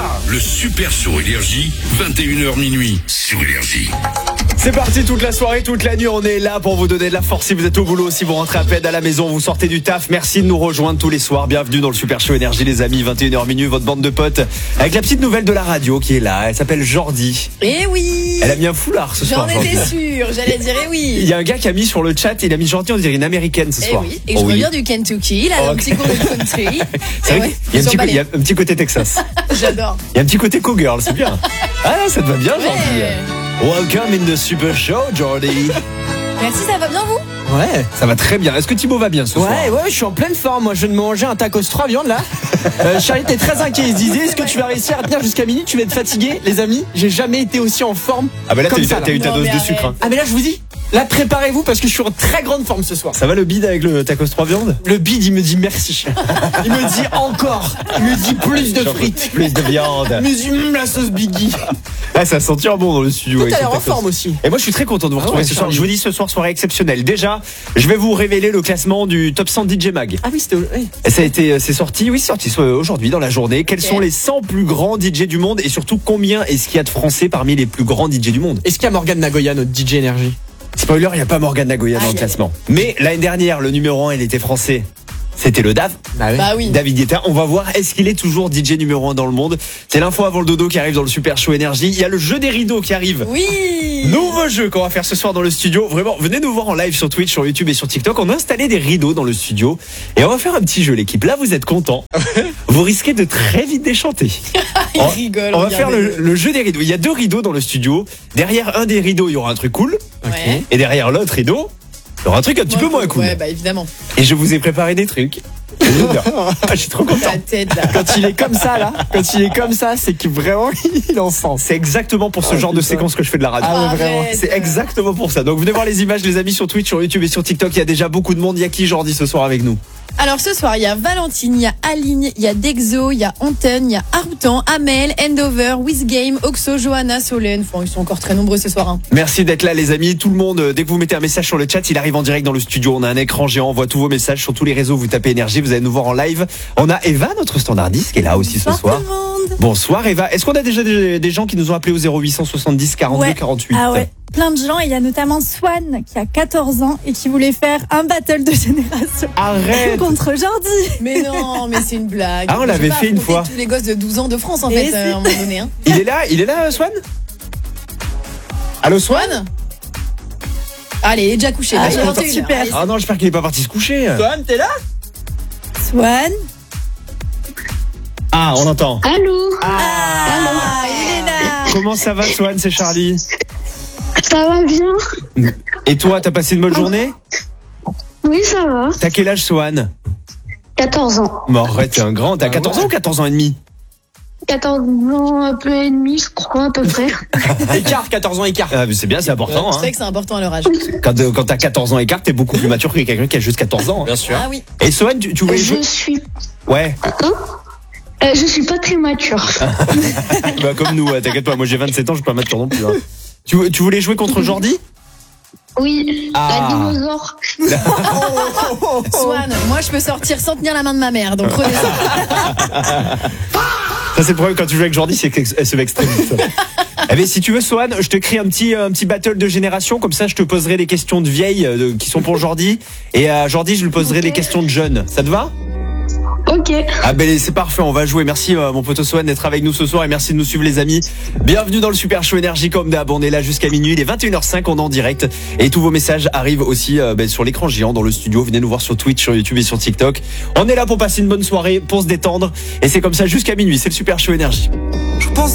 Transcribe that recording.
Le Super Show Énergie, 21h minuit sur Énergie. C'est parti toute la soirée, toute la nuit, on est là pour vous donner de la force si vous êtes au boulot, si vous rentrez à peine à la maison, vous sortez du taf. Merci de nous rejoindre tous les soirs. Bienvenue dans le Super Show Énergie les amis, 21h minuit, votre bande de potes avec la petite nouvelle de la radio qui est là. Elle s'appelle Jordi. Eh oui. Elle a mis un foulard ce soir. J'en étais sûre, j'allais dire eh oui. Il y a un gars qui a mis sur le chat, il a mis Jordi, on dirait une américaine ce soir. Oui. Et je reviens du Kentucky, là, un petit cours de country. C'est vrai qu'il y a un petit côté Texas. J'adore. Il y a un petit côté cowgirl, c'est bien. Ah, ça te va bien, Jordi. Welcome in the Super Show, Jordi. Merci, ça va bien vous? Ouais, ça va très bien. Est-ce que Thibaut va bien ce soir? Ouais, je suis en pleine forme. Moi, je viens de manger un tacos 3 viandes là. Charlie était très inquiet. Il se disait, est-ce que tu vas réussir à tenir jusqu'à minuit? Tu vas être fatigué, les amis. J'ai jamais été aussi en forme. Ah, bah là, comme t'as eu ta dose de sucre. Hein. Ah, mais là, je vous dis, là, préparez-vous parce que je suis en très grande forme ce soir. Ça va le bide avec le tacos 3 viandes? Le bide, il me dit merci. Il me dit encore. Il me dit plus de frites. Plus de viande. Il me dit la sauce Biggie. Ah, ça sent bon dans le studio. Toi, t'as l'air en forme aussi. Et moi, je suis très content de vous retrouver ce soir. Je vous dis ce soir, soirée exceptionnelle. Déjà, je vais vous révéler le classement du Top 100 DJ Mag. Ah oui, c'était... Oui. C'est sorti aujourd'hui dans la journée. Quels sont les 100 plus grands DJ du monde et surtout combien est-ce qu'il y a de Français parmi les plus grands DJ du monde? Est-ce qu'il y a Morgane Nagoya, notre DJ Énergie? Spoiler, il n'y a pas Morgane Nagoya dans le classement. Mais l'année dernière, le numéro 1, il était français. C'était le Dav. Bah oui. David Guetta. On va voir, est-ce qu'il est toujours DJ numéro 1 dans le monde? C'est l'info avant le dodo qui arrive dans le Super Show Énergie. Il y a le jeu des rideaux qui arrive. Oui. Nouveau jeu qu'on va faire ce soir dans le studio. Vraiment, venez nous voir en live sur Twitch, sur YouTube et sur TikTok. On a installé des rideaux dans le studio. Et on va faire un petit jeu, l'équipe. Là, vous êtes contents. Vous risquez de très vite déchanter. Il rigole. On va faire le jeu des rideaux. Il y a 2 rideaux dans le studio. Derrière un des rideaux, il y aura un truc cool. Ouais. Et derrière l'autre rideau, il y aura un truc un petit peu moins cool. Ouais, bah évidemment. Et je vous ai préparé des trucs. Je suis trop content. Ta tête là. Quand il est comme ça là, c'est que vraiment il en sent. C'est exactement pour ce genre de séquence que je fais de la radio. Ah ouais, vraiment. C'est exactement pour ça. Donc venez voir les images les amis sur Twitch, sur YouTube et sur TikTok. Il y a déjà beaucoup de monde. Il y a qui Jordi ce soir avec nous? Alors ce soir, il y a Valentine, il y a Aline, il y a Dexo, il y a Anton, il y a Arbutan, Amel, Endover, Wizgame, Oxo, Johanna, Solène. Enfin, ils sont encore très nombreux ce soir. Hein. Merci d'être là les amis. Tout le monde, dès que vous mettez un message sur le chat, il arrive en direct dans le studio. On a un écran géant, on voit tous vos messages sur tous les réseaux. Vous tapez Énergie, vous allez nous voir en live. On a Eva, notre standardiste, qui est là aussi ce soir. Tout le monde. Bonsoir Eva. Est-ce qu'on a déjà des gens qui nous ont appelé au 0870 42 48? Ah ouais. Plein de gens, et il y a notamment Swan qui a 14 ans et qui voulait faire un battle de génération. Arrête. Contre Jordi. Mais non, mais c'est une blague. Ah, on l'avait fait une fois. Tous les gosses de 12 ans de France en fait, à un moment donné. Hein. Il est là Swan? Allô Swan? Allez, il est déjà couché. Ah, là, super. Ah non, j'espère qu'il est pas parti se coucher. Swan, t'es là? Swan. Ah, on entend. Allô. Ah, il est là. Comment ça va Swan? C'est Charlie. Ça va bien? Et toi, t'as passé une bonne journée? Oui, ça va. T'as quel âge Swan? 14 ans. Mais arrête, t'es un grand. T'as 14 ans ou 14 ans et demi? 14 ans, un peu et demi, je crois, à peu près. Écart, 14 ans écart. Ah, mais c'est bien, c'est important. C'est Hein. vrai que c'est important à leur âge. Quand t'as 14 ans écart, t'es beaucoup plus mature que quelqu'un qui a juste 14 ans. Hein. Bien sûr. Ah oui. Et Swan, tu voulais jouer? Je suis... Ouais. Je suis pas très mature. Bah, comme nous, t'inquiète pas, moi j'ai 27 ans, je suis pas mature non plus. Hein. Tu voulais jouer contre Jordi? Oui, Ah. la dinosaure. Swan, moi je peux sortir sans tenir la main de ma mère, donc redescends. Ça c'est le problème quand tu joues avec Jordi, c'est qu'elle se vexe très vite. Eh bien, si tu veux Swan, je te crée un petit battle de génération, comme ça je te poserai des questions de vieilles qui sont pour Jordi, et à Jordi je lui poserai des questions de jeunes. Ça te va? Ok. Ah ben c'est parfait, on va jouer. Merci mon pote Swan d'être avec nous ce soir et merci de nous suivre les amis. Bienvenue dans le Super Show Énergie comme d'hab, on est là jusqu'à minuit, il est 21h05, on est en direct et tous vos messages arrivent aussi sur l'écran géant dans le studio. Venez nous voir sur Twitch, sur YouTube et sur TikTok. On est là pour passer une bonne soirée, pour se détendre et c'est comme ça jusqu'à minuit, c'est le Super Show Énergie.